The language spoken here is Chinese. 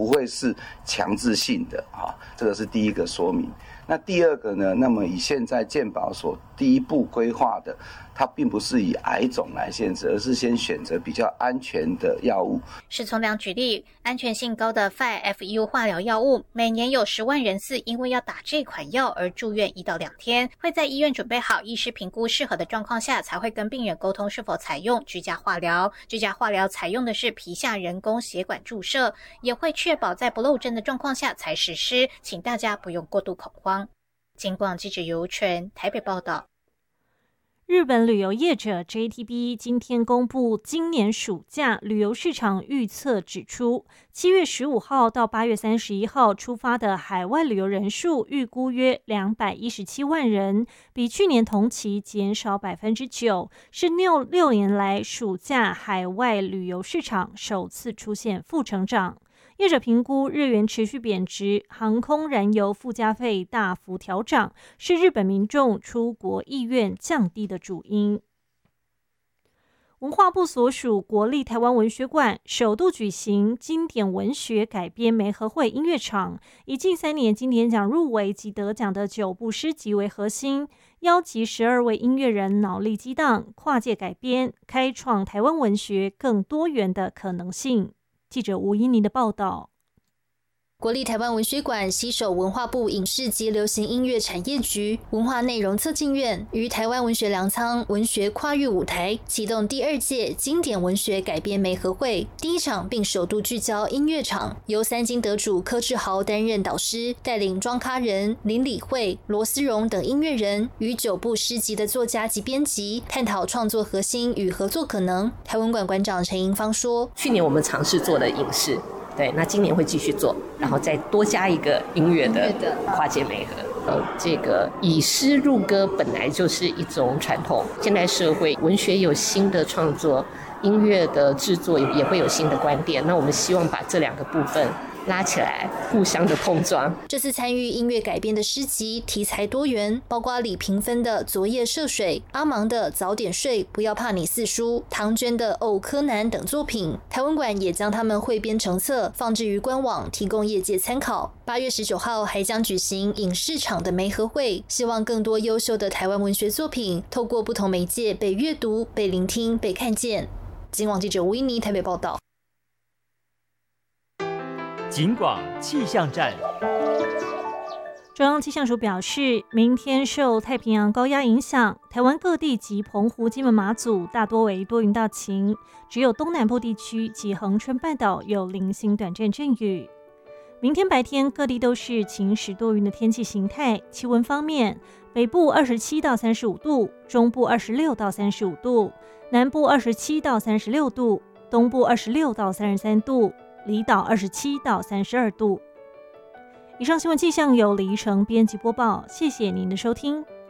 不会是强制性的这个是第一个说明。那第二个呢，那么以现在健保所第一步规划的，它并不是以癌种来限制，而是先选择比较安全的药物。 施从良举例，安全性高的 5FU 化疗药物，每年有10万人次因为要打这款药而住院1到2天，会在医院准备好医师评估适合的状况下，才会跟病人沟通是否采用居家化疗。居家化疗采用的是皮下人工血管注射，也会确保在不漏针的状况下才实施，请大家不用过度恐慌。警广记者尤纯台北报道。 日本旅游业者 JTB 今天公布今年暑假旅游市场预测，指出7月15号到8月31号出发的海外旅游人数预估约217万人，比去年同期减少 9%， 是6年来暑假海外旅游市场首次出现负成长。业者评估日元持续贬值，航空燃油附加费大幅调涨，是日本民众出国意愿降低的主因。文化部所属国立台湾文学馆首度举行经典文学改编媒合会音乐场，以近3年经典奖入围及得奖的9部诗集为核心，邀集12位音乐人脑力激荡，跨界改编，开创台湾文学更多元的可能性。记者吴依妮的报道。 国立台湾文学馆携手文化部影视及流行音乐产业局、文化内容策进院于台湾文学粮仓文学跨越舞台启动第2届经典文学改编媒合会第一场，并首度聚焦音乐场，由3金得主柯志豪担任导师，带领庄咖人、林理惠、罗思荣等音乐人与9部诗集的作家及编辑探讨创作核心与合作可能。台文馆馆长陈银芳说：“ 去年我们尝试做了影视。”对，那今年会继续做，然后再多加一个音乐的跨界媒合。这个以诗入歌本来就是一种传统，现代社会文学有新的创作，音乐的制作也会有新的观点。那我们希望把这2个部分拉起来，互相的碰撞。 这次参与音乐改编的诗集题材多元，包括李平芬的《昨夜涉水》、阿芒的《早点睡，不要怕你四叔》、唐娟的《哦柯南》等作品。台文馆也将他们汇编成册，放置于官网，提供业界参考。8月19号还将举行影视场的媒合会，希望更多优秀的台湾文学作品透过不同媒介被阅读、被聆听、被看见。警广记者吴依妮台北报道。 警广气象站。 中央气象署表示，明天受太平洋高压影响，台湾各地及澎湖、金门、马祖大多为多云到晴，只有东南部地区及恒春半岛有零星短暂阵雨。明天白天各地都是晴时多云的天气形态。气温方面，北部27到35度，中部26到35度，南部27到36度，东部26到33度，离岛27到32度。以上新闻气象由李怡成编辑播报，谢谢您的收听。